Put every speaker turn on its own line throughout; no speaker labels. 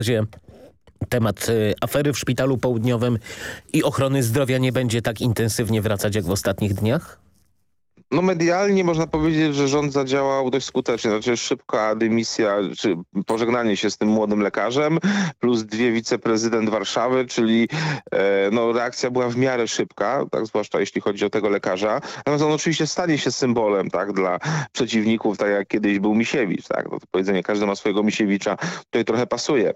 Gdzie temat afery w Szpitalu Południowym i ochrony zdrowia nie będzie tak intensywnie wracać jak w ostatnich dniach?
No medialnie można powiedzieć, że rząd zadziałał dość skutecznie. Znaczy szybka dymisja, czy pożegnanie się z tym młodym lekarzem, plus 2 wiceprezydent Warszawy, czyli no, reakcja była w miarę szybka, tak, zwłaszcza jeśli chodzi o tego lekarza. Natomiast on oczywiście stanie się symbolem, tak, dla przeciwników, tak jak kiedyś był Misiewicz. Tak, no, to powiedzenie, każdy ma swojego Misiewicza, tutaj trochę pasuje.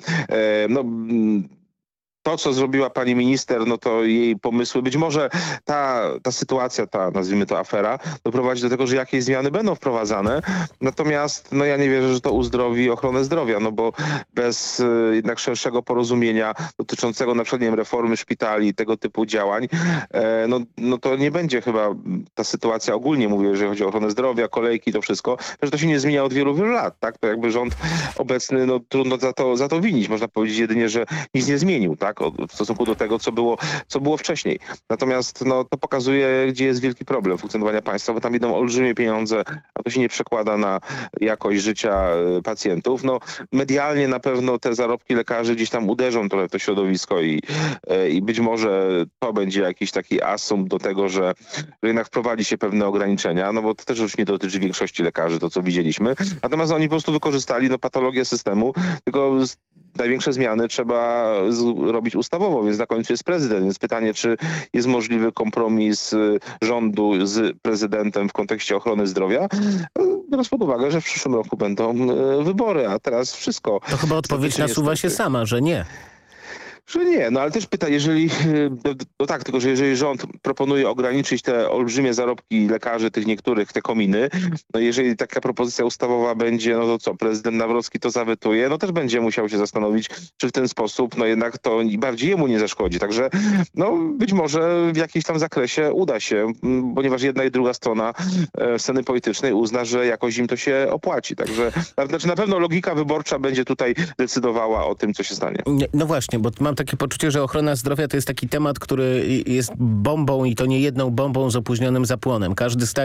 To, co zrobiła pani minister, no to jej pomysły, być może ta sytuacja, ta nazwijmy to afera, doprowadzi do tego, że jakieś zmiany będą wprowadzane. Natomiast no ja nie wierzę, że to uzdrowi ochronę zdrowia, no bo bez jednak szerszego porozumienia dotyczącego na przykład nie wiem, reformy szpitali, tego typu działań, no to nie będzie chyba ta sytuacja ogólnie, mówię, jeżeli chodzi o ochronę zdrowia, kolejki, to wszystko, że to się nie zmienia od wielu, wielu lat, tak? To jakby rząd obecny, no trudno za to winić. Można powiedzieć jedynie, że nic nie zmienił, tak? W stosunku do tego, co było wcześniej. Natomiast no, to pokazuje, gdzie jest wielki problem funkcjonowania państwa, bo tam idą olbrzymie pieniądze, a to się nie przekłada na jakość życia pacjentów. No, medialnie na pewno te zarobki lekarzy gdzieś tam uderzą trochę w to środowisko i być może to będzie jakiś taki asumpt do tego, że jednak wprowadzi się pewne ograniczenia, no bo to też już nie dotyczy większości lekarzy, to co widzieliśmy. Natomiast oni po prostu wykorzystali patologię systemu, tylko największe zmiany trzeba robić ustawowo, więc na końcu jest prezydent. Więc pytanie, czy jest możliwy kompromis rządu z prezydentem w kontekście ochrony zdrowia, biorąc pod uwagę, że w przyszłym roku będą wybory, a teraz wszystko.
To chyba odpowiedź nasuwa się sama, że nie.
Że nie, no ale też pyta, jeżeli, no tak, tylko że jeżeli rząd proponuje ograniczyć te olbrzymie zarobki lekarzy, tych niektórych, te kominy, no jeżeli taka propozycja ustawowa będzie, no to co, prezydent Nawrocki to zawetuje, no też będzie musiał się zastanowić, czy w ten sposób, no jednak to bardziej jemu nie zaszkodzi. Także, no być może w jakimś tam zakresie uda się, ponieważ jedna i druga strona sceny politycznej uzna, że jakoś im to się opłaci. Także, znaczy na pewno logika wyborcza będzie tutaj decydowała o tym, co się stanie.
No właśnie, bo mam takie poczucie, że ochrona zdrowia to jest taki temat, który jest bombą i to nie jedną bombą z opóźnionym zapłonem.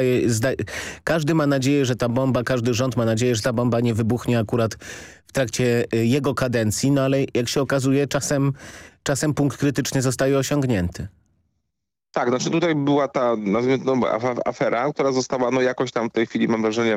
Każdy ma nadzieję, że ta bomba, każdy rząd ma nadzieję, że ta bomba nie wybuchnie akurat w trakcie jego kadencji, no ale jak się okazuje, czasem punkt krytyczny zostaje osiągnięty.
Tak, znaczy tutaj była ta, nazwijmy to, afera, która została no jakoś tam w tej chwili, mam wrażenie,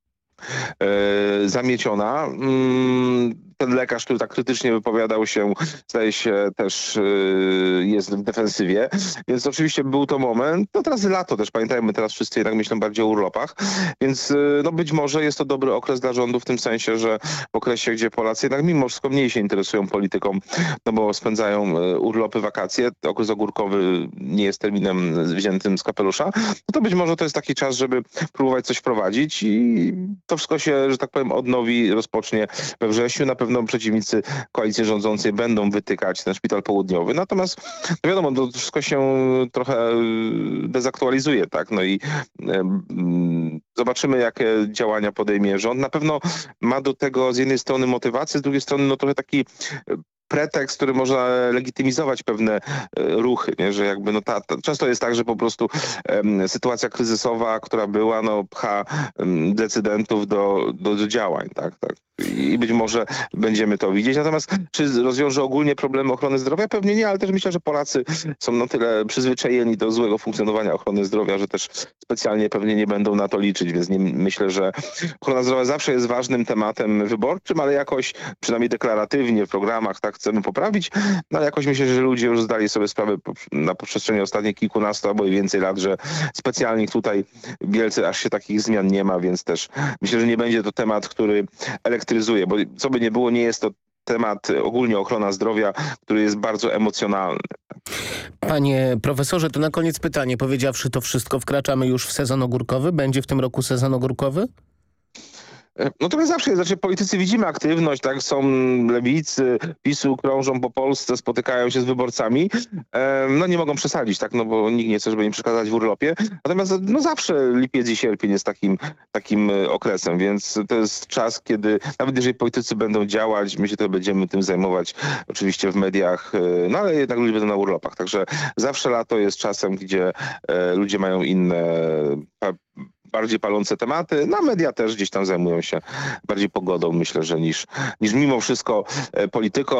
zamieciona. Ten lekarz, który tak krytycznie wypowiadał się, zdaje się też jest w defensywie, więc oczywiście był to moment, no teraz lato też, pamiętajmy, teraz wszyscy jednak myślą bardziej o urlopach, więc no być może jest to dobry okres dla rządu w tym sensie, że w okresie, gdzie Polacy jednak mimo wszystko mniej się interesują polityką, no bo spędzają urlopy, wakacje, okres ogórkowy nie jest terminem wziętym z kapelusza, no to być może to jest taki czas, żeby próbować coś wprowadzić i to wszystko się, że tak powiem, odnowi, rozpocznie we wrześniu. Na pewno przeciwnicy koalicji rządzącej będą wytykać ten Szpital Południowy. Natomiast no wiadomo, to wszystko się trochę dezaktualizuje, tak? No i zobaczymy, jakie działania podejmie rząd. Na pewno ma do tego z jednej strony motywację, z drugiej strony no trochę taki pretekst, który można legitymizować pewne ruchy, nie? Że jakby no często jest tak, że po prostu sytuacja kryzysowa, która była, no pcha decydentów do działań, tak. I być może będziemy to widzieć. Natomiast czy rozwiąże ogólnie problemy ochrony zdrowia? Pewnie nie, ale też myślę, że Polacy są na tyle przyzwyczajeni do złego funkcjonowania ochrony zdrowia, że też specjalnie pewnie nie będą na to liczyć, więc myślę, że ochrona zdrowia zawsze jest ważnym tematem wyborczym, ale jakoś przynajmniej deklaratywnie w programach tak chcemy poprawić, no ale jakoś myślę, że ludzie już zdali sobie sprawę na przestrzeni ostatnich kilkunastu albo i więcej lat, że specjalnie tutaj wielce aż się takich zmian nie ma, więc też myślę, że nie będzie to temat, który elektryzuje, bo co by nie było, nie jest to temat ogólnie ochrona zdrowia, który jest bardzo emocjonalny.
Panie profesorze, to na koniec pytanie. Powiedziawszy to wszystko, wkraczamy już w sezon ogórkowy? Będzie w tym roku sezon ogórkowy?
No to zawsze jest, znaczy politycy widzimy aktywność, tak, są lewicy, PiS-u krążą po Polsce, spotykają się z wyborcami, no nie mogą przesadzić, tak, no bo nikt nie chce, żeby im przeszkadzać w urlopie, natomiast no zawsze lipiec i sierpień jest takim okresem, więc to jest czas, kiedy nawet jeżeli politycy będą działać, my się to będziemy tym zajmować oczywiście w mediach, no ale jednak ludzie będą na urlopach, także zawsze lato jest czasem, gdzie ludzie mają inne bardziej palące tematy. No media też gdzieś tam zajmują się bardziej pogodą, myślę, że niż mimo wszystko polityką.